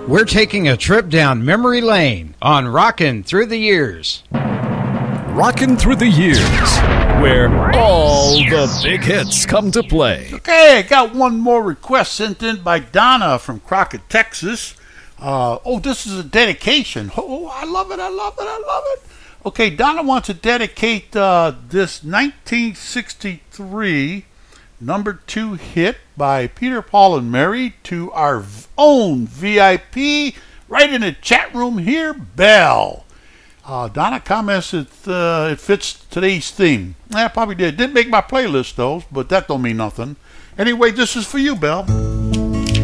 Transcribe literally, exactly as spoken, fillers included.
We're taking a trip down memory lane on Rockin' Through the Years. Rockin' Through the Years, where all the big hits come to play. Okay, I got one more request sent in by Donna from Crockett, Texas. Uh, oh, this is a dedication. Oh, I love it, I love it, I love it. Okay, Donna wants to dedicate uh, this nineteen sixty-three number two hit by Peter, Paul, and Mary to our own V I P right in the chat room here, Belle. Uh, Donna comments that uh, it fits today's theme. Yeah, probably did. Didn't make my playlist, though, but that don't mean nothing. Anyway, this is for you, Belle.